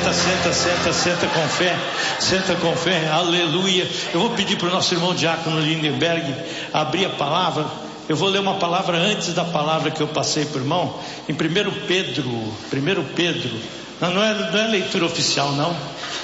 Senta com fé, aleluia. Eu vou pedir para o nosso irmão Diácono Lindenberg abrir a palavra. Eu vou ler uma palavra antes da palavra que eu passei para o irmão, em 1 Pedro, não é leitura oficial não,